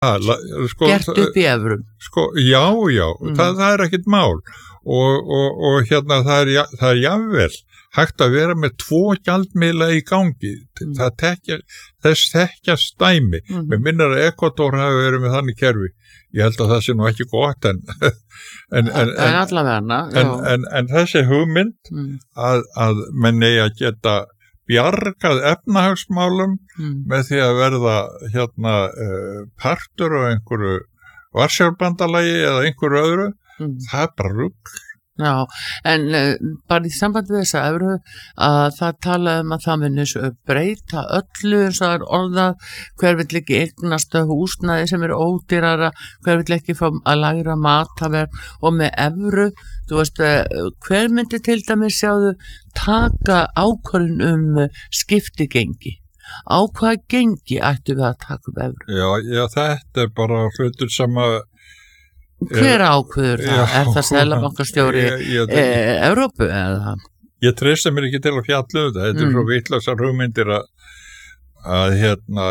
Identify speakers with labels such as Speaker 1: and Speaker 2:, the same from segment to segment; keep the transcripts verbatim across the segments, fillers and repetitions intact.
Speaker 1: Ha, sko,
Speaker 2: gert upp í evrum.
Speaker 1: Sko, já, já, mm. það, það er ekkert mál og, og, og hérna það er, það er jafnvel hægt að vera með tvo gjaldmiðla í gangi. Mm. Það tekja, þess tekja stæmi. Mm. Mér minnir að Ekvador hafi verið með þannig kerfi. Ég held að það sé nú ekki gott en en, en, en,
Speaker 2: en allavega
Speaker 1: en, en, en þessi hugmynd mm. að, að menn eigi að geta bjargað efnahagsmálum mm. með því að verða hérna uh, partur á einhverju Varsjárbandalagi eða einhverju öðru, mm. það er bara rugl.
Speaker 2: Já, en uh, bara í sambandi við þessa evru að það talaði um að það muni breyta öllu eins og það er orðað, hver vill ekki eignast húsnæði sem er ódýrara, hver vill ekki fá að læra mataverð og með evru, þú veist, uh, hver myndi til dæmis sjáðu taka ákvörðun um skiptigengi? Á hvaða gengi ættu við að taka um evru?
Speaker 1: Já, já, þetta er bara hlutur sem að
Speaker 2: Hver ákveður það? Já, er það seðlabankastjóri e, Evrópu eða?
Speaker 1: Ég treysti mér ekki til að fjalla um þetta. Þetta mm. er svo vitlausar hugmyndir að, að hérna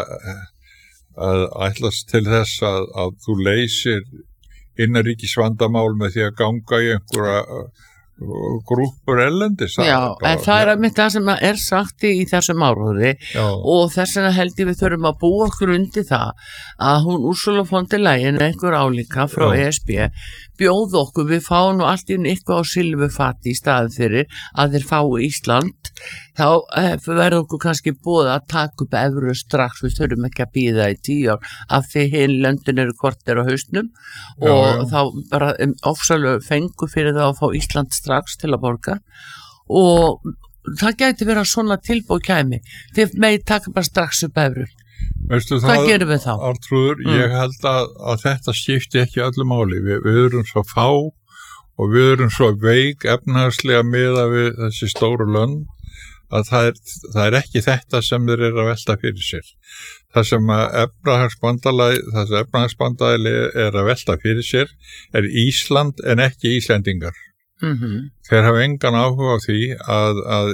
Speaker 1: að ætlast til þess að, að þú leysir innanríkisvandamál með því að ganga í einhverja grúppur ellendis.
Speaker 2: Já, en það er að mitt það sem er sagt í, í þessum áróðri og þess vegna held ég við þurfum að búa okkur undir það að hún Ursula von der Leyen einhver álíka frá Já. E S B bjóð okkur, við fáum nú allt í eitthvað á silfurfati í staðin fyrir að þeir fá Ísland, þá verður okkur kannski búið að taka upp evru strax, við þurfum ekki að bíða í tíu ár af því hinn löndin eru kortir á hausnum já, og já. Þá bara um, ofsalega fengu fyrir það að fá Ísland strax til að borga og það gæti verið að svona tilbúið kæmi, þið megi taka bara strax upp evru.
Speaker 1: Veistu,
Speaker 2: Hvað það, gerum við þá?
Speaker 1: Artrúður, mm. ég held að, að þetta skipti ekki öllu máli. Vi, við erum svo fá og við erum svo veik efnahagslega miða við þessi stóru lönd að það er, það er ekki þetta sem þeir eru að velta fyrir sér. Það sem að efnahagsbandalagi, það sem efnahagsbandalagi er að velta fyrir sér er Ísland en ekki Íslendingar. Mm-hmm. Þeir hafa engan áhuga á því að, að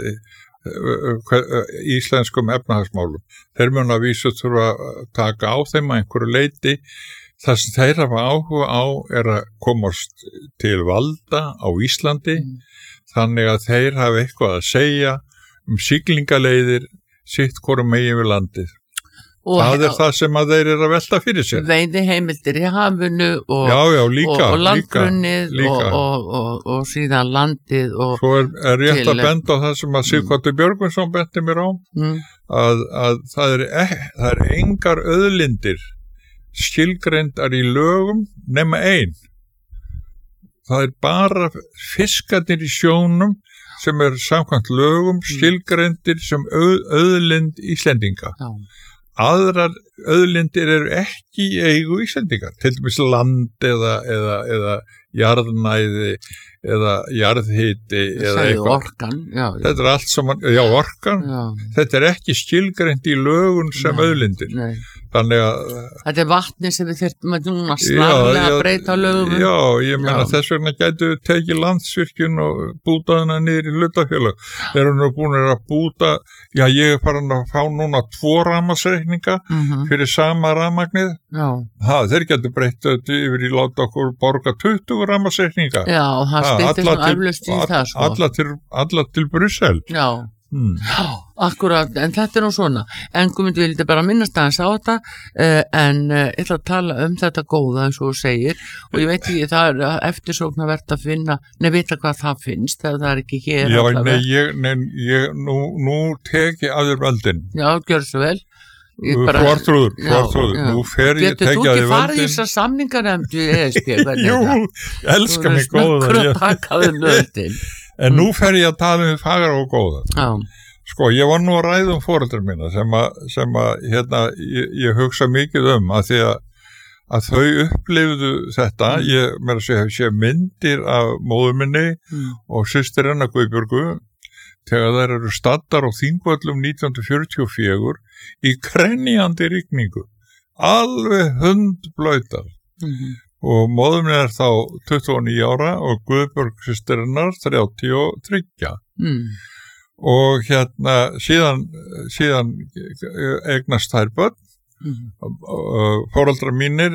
Speaker 1: íslenskum efnahagsmálum. Þeir mun að vísu þurfa að taka á þeim að einhverju leiti. Það sem þeir hafa áhuga á er að komast til valda á Íslandi mm. þannig að þeir hafa eitthvað að segja um siglingaleiðir sitt hvorum megin við landið. Og það er það sem að þeir eru að velta fyrir sér.
Speaker 2: Veiði heimildir í hafinu og,
Speaker 1: já, já, líka,
Speaker 2: og, og landgrunnið
Speaker 1: líka, líka.
Speaker 2: Og, og, og, og síðan landið. Og
Speaker 1: svo er, er rétt til, að benda á það sem að Sighvatur Björgvinsson bendi mér á, mm. að, að það er, það er engar auðlindir skilgreindar í lögum nema ein. Það er bara fiskarnir í sjónum sem er samkvæmt lögum skilgreindir sem auð, auðlind Íslendinga. Já. Aðrar auðlindir eru ekki í eigu Íslendingar, til dæmis land eða, eða, eða jarðnæði eða jarðhiti eða eitthvað.
Speaker 2: Orkan, já, já.
Speaker 1: Þetta er allt saman, já, orkan. Já. Þetta er ekki skilgreint í lögun sem nei, auðlindir. Nei. Þannig að
Speaker 2: þetta er vatni sem við þurfum að núna snarlega að breyta lögum.
Speaker 1: Já, ég meina já. Þess vegna gætu við tekið Landsvirkjun og búta hana niður í hlutafélag. Þeir eru nú búin að búta, já, ég er farin að fá núna tvo rafmagnsreikninga mm-hmm. fyrir sama rafmagnið. Já. Ha, þeir gætu breytt þetta yfir í láta okkur borga tuttugu rafmagnsreikninga.
Speaker 2: Já, það stýttist nú eflaust í það, sko.
Speaker 1: Alla til, alla til Brussel. Já.
Speaker 2: Hmm. Já, akkurat, en þetta er nú svona en Guðmundur vildi bara minnast aðeins á þetta uh, en uh, ég ætla að tala um þetta góða eins og þú segir og ég veit ekki, það er eftirsóknarvert að finna, nei, vita hvað það finnst þegar það er ekki hér.
Speaker 1: Já, nei, ég, nei, ég nú, nú teki að þér völdin.
Speaker 2: Já, gjör svo vel.
Speaker 1: Hvortrúður, hvortrúður, nú fer ég teki að þér völdin. Getur þú ekki farið í þessar samningarnefnd við E S B? Jú, elskar mig góða. En nú fer ég að tala um fagra og góða. Já. Sko, ég var nú að ræða um foreldrar mína sem að, sem að hérna, ég, ég hugsa mikið um að því að, að þau upplifðu þetta, mm. ég með að segja, sé myndir af móður minni mm. og systir hennar Guðbjörgu þegar þær eru staddar á Þingvöllum nítján hundruð fjörutíu og fjögur í krenjandi rigningu, alveg hundblautar. Mm-hmm. Og móðum er þá tuttugu og níu ára og Guðbjörg systirinnar þrjátíu og þrjú. Mm. Og hérna síðan, síðan eignast þær börn mm. foreldrar mínir